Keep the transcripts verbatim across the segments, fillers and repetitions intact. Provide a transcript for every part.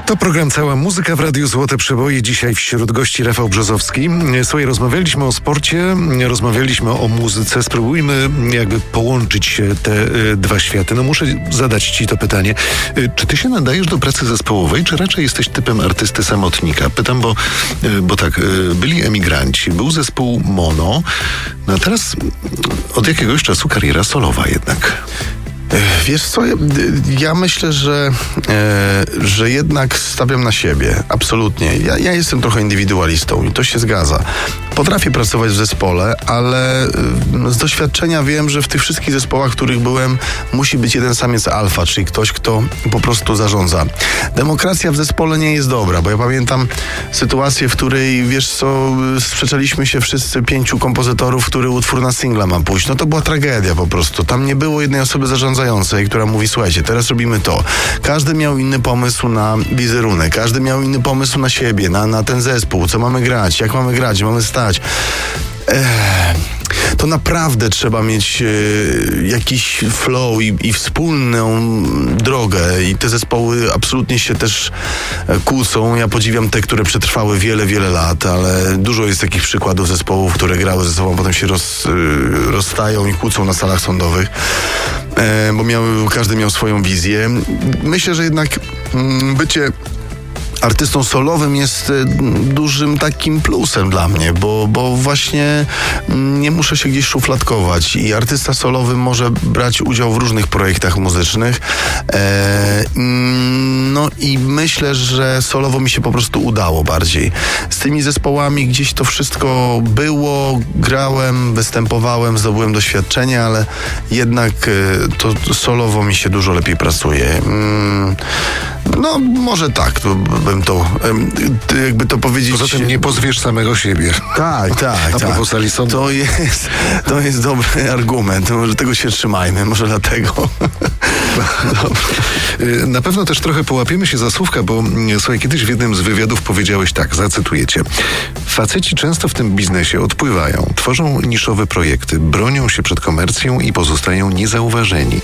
To program Cała Muzyka w Radiu Złote Przeboje. Dzisiaj wśród gości Rafał Brzozowski. Słuchaj, rozmawialiśmy o sporcie, rozmawialiśmy o muzyce. Spróbujmy jakby połączyć te y, dwa światy. No muszę zadać ci to pytanie. Y, czy ty się nadajesz do pracy zespołowej, czy raczej jesteś typem artysty samotnika? Pytam, bo, y, bo tak, y, byli emigranci, był zespół Mono, no a teraz od jakiegoś czasu kariera solowa jednak. Wiesz co, ja, ja myślę, że, e, że jednak stawiam na siebie, absolutnie. Ja, ja jestem trochę indywidualistą i to się zgadza. Potrafię pracować w zespole, ale e, z doświadczenia wiem, że w tych wszystkich zespołach, w których byłem, musi być jeden samiec alfa, czyli ktoś, kto po prostu zarządza. Demokracja w zespole nie jest dobra, bo ja pamiętam sytuację, w której, wiesz co, sprzeczaliśmy się wszyscy pięciu kompozytorów, który utwór na singla ma pójść. No to była tragedia po prostu. Tam nie było jednej osoby zarządzającej, która mówi, słuchajcie, teraz robimy to. Każdy miał inny pomysł na wizerunek, każdy miał inny pomysł na siebie, na, na ten zespół, co mamy grać, jak mamy grać, mamy stać. Ech. To naprawdę trzeba mieć e, jakiś flow i, i wspólną drogę i te zespoły absolutnie się też e, kłócą. Ja podziwiam te, które przetrwały wiele, wiele lat, ale dużo jest takich przykładów zespołów, które grały ze sobą, potem się roz, e, rozstają i kłócą na salach sądowych, e, bo miały, każdy miał swoją wizję. Myślę, że jednak mm, bycie artystą solowym jest dużym takim plusem dla mnie, bo, bo właśnie nie muszę się gdzieś szufladkować i artysta solowy może brać udział w różnych projektach muzycznych. E, no i myślę, że solowo mi się po prostu udało bardziej. Z tymi zespołami gdzieś to wszystko było, grałem, występowałem, zdobyłem doświadczenie, ale jednak to solowo mi się dużo lepiej pracuje. No może tak, to bym to, jakby to powiedzieć... Poza tym nie pozwiesz samego siebie. Tak, tak, A tak. propos sali sądu. To jest, to jest dobry argument, może tego się trzymajmy, może dlatego. Na pewno też trochę połapiemy się za słówka, bo słuchaj, kiedyś w jednym z wywiadów powiedziałeś tak, zacytuję cię. Faceci często w tym biznesie odpływają, tworzą niszowe projekty, bronią się przed komercją i pozostają niezauważeni.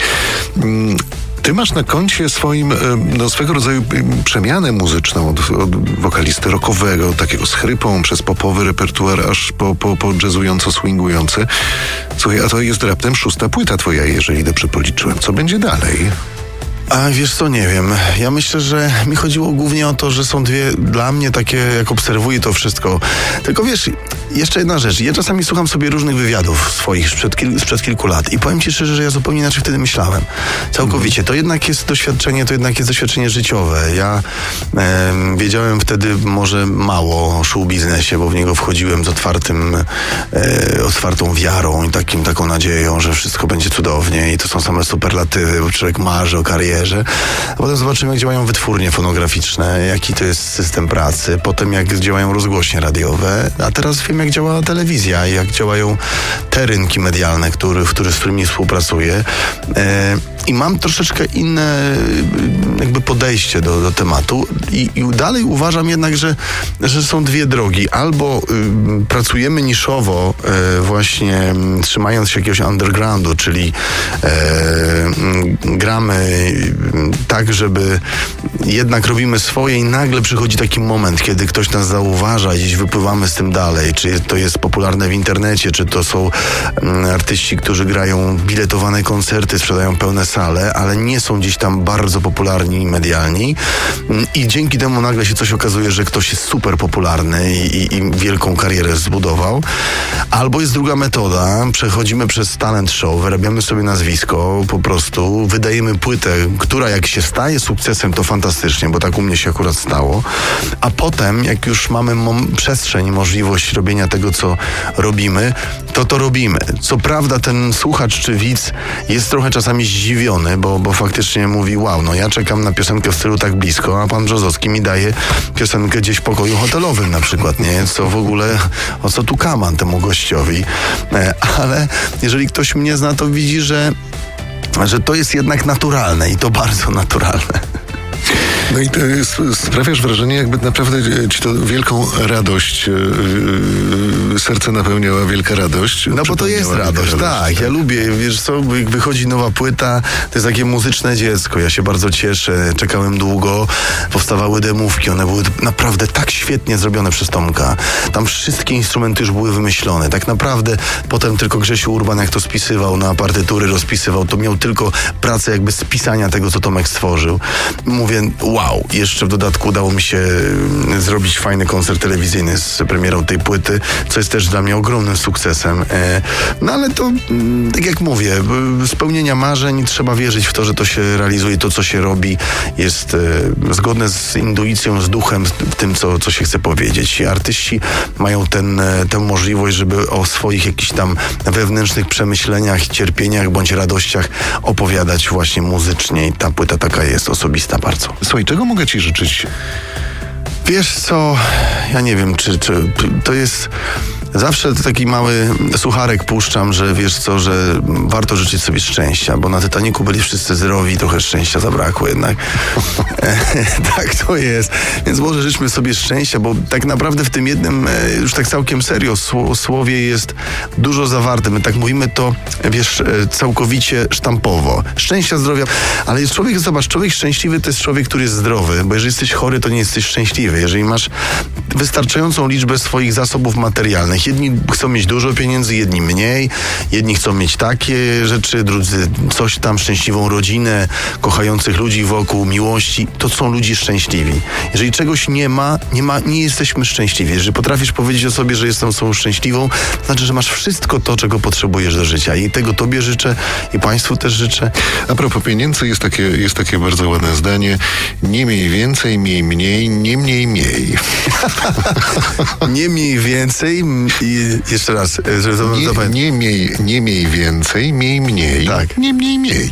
Ty masz na koncie swoim, no, swego rodzaju przemianę muzyczną od, od wokalisty rockowego, takiego z chrypą, przez popowy repertuar, aż po, po, po jazzująco-swingujący. Słuchaj, a to jest raptem szósta płyta twoja, jeżeli dobrze policzyłem. Co będzie dalej? A wiesz co, nie wiem. Ja myślę, że mi chodziło głównie o to, że są dwie dla mnie takie, jak obserwuję to wszystko. Tylko wiesz, jeszcze jedna rzecz. Ja czasami słucham sobie różnych wywiadów swoich sprzed, kil, sprzed kilku lat i powiem ci szczerze, że ja zupełnie inaczej wtedy myślałem. Całkowicie. To jednak jest doświadczenie, to jednak jest doświadczenie życiowe. Ja e, wiedziałem wtedy może mało o show biznesie, bo w niego wchodziłem z otwartym, e, otwartą wiarą i takim, taką nadzieją, że wszystko będzie cudownie i to są same superlatywy, bo człowiek marzy o karierze. A potem zobaczymy, jak działają wytwórnie fonograficzne, jaki to jest system pracy, potem jak działają rozgłośnie radiowe, a teraz wiem, jak działa telewizja i jak działają te rynki medialne, który, w który, z którymi współpracuję. E, I mam troszeczkę inne jakby podejście do, do tematu I, i dalej uważam jednak, że, że są dwie drogi. Albo y, pracujemy niszowo, y, właśnie y, trzymając się jakiegoś undergroundu, czyli y, y, gramy tak, żeby jednak robimy swoje i nagle przychodzi taki moment, kiedy ktoś nas zauważa i gdzieś wypływamy z tym dalej. Czy to jest popularne w internecie, czy to są um, artyści, którzy grają biletowane koncerty, sprzedają pełne sale, ale nie są gdzieś tam bardzo popularni i medialni. I dzięki temu nagle się coś okazuje, że ktoś jest super popularny i, i, i wielką karierę zbudował. Albo jest druga metoda. Przechodzimy przez talent show, wyrabiamy sobie nazwisko, po prostu wydajemy płytę, która jak się staje sukcesem, to fantastycznie, bo tak u mnie się akurat stało. A potem, jak już mamy mom- przestrzeń, możliwość robienia tego, co robimy, to to robimy. Co prawda ten słuchacz czy widz jest trochę czasami zdziwiony, bo, bo faktycznie mówi, wow, no ja czekam na piosenkę w stylu tak blisko, a pan Brzozowski mi daje piosenkę gdzieś w pokoju hotelowym na przykład, nie? Co w ogóle, o co tu kaman temu gościowi. E, ale jeżeli ktoś mnie zna, to widzi, że że to jest jednak naturalne i to bardzo naturalne. No i ty s- sprawiasz wrażenie, jakby naprawdę ci to wielką radość, yy, serce napełniała wielka radość. No bo to jest radość, tak. Ja lubię, wiesz co, jak wychodzi nowa płyta, to jest takie muzyczne dziecko. Ja się bardzo cieszę, czekałem długo, powstawały demówki, one były naprawdę tak świetnie zrobione przez Tomka. Tam wszystkie instrumenty już były wymyślone. Tak naprawdę potem tylko Grzesiu Urban, jak to spisywał na partytury, rozpisywał, to miał tylko pracę jakby spisania tego, co Tomek stworzył. Mówię, wow, jeszcze w dodatku udało mi się zrobić fajny koncert telewizyjny z premierą tej płyty, co jest też dla mnie ogromnym sukcesem. No ale to, tak jak mówię, spełnienia marzeń, trzeba wierzyć w to, że to się realizuje, to, co się robi, jest zgodne z intuicją, z duchem, w tym, co, co się chce powiedzieć. I artyści mają ten, tę możliwość, żeby o swoich jakichś tam wewnętrznych przemyśleniach, cierpieniach bądź radościach opowiadać właśnie muzycznie i ta płyta taka jest osobista bardzo. Słuchaj, czego mogę ci życzyć? Wiesz co, ja nie wiem, czy, czy to jest... Zawsze taki mały sucharek puszczam, że wiesz co, że warto życzyć sobie szczęścia, bo na Titanicu byli wszyscy zdrowi, trochę szczęścia zabrakło jednak. Tak to jest. Więc może życzmy sobie szczęścia, bo tak naprawdę w tym jednym, już tak całkiem serio, słowie jest dużo zawarte. My tak mówimy to, wiesz, całkowicie sztampowo. Szczęścia, zdrowia, ale jest człowiek, zobacz, człowiek szczęśliwy to jest człowiek, który jest zdrowy, bo jeżeli jesteś chory, to nie jesteś szczęśliwy. Jeżeli masz wystarczającą liczbę swoich zasobów materialnych, jedni chcą mieć dużo pieniędzy, jedni mniej, jedni chcą mieć takie rzeczy, drudzy coś tam, szczęśliwą rodzinę, kochających ludzi wokół, miłości, to są ludzie szczęśliwi. Jeżeli czegoś nie ma, nie ma, nie jesteśmy szczęśliwi. Jeżeli potrafisz powiedzieć o sobie, że jestem osobą szczęśliwą, to znaczy, że masz wszystko to, czego potrzebujesz do życia. I tego tobie życzę, i państwu też życzę. A propos pieniędzy, jest takie, jest takie bardzo ładne zdanie. Nie miej więcej, miej mniej, nie mniej mniej. Nie mniej więcej i jeszcze raz, żeby to nie, zapamiętać. nie, miej, nie miej więcej, miej mniej, tak. Nie mniej mniej.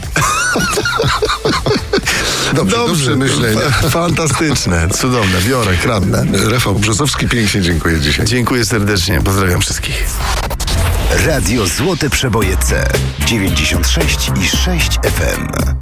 Dobrze, do przemyślenia. Fantastyczne, cudowne, biorę, kradnę. Rafał Brzozowski, pięknie dziękuję dzisiaj. Dziękuję serdecznie, pozdrawiam wszystkich. Radio Złote Przeboje C dziewięćdziesiąt sześć i sześć F M.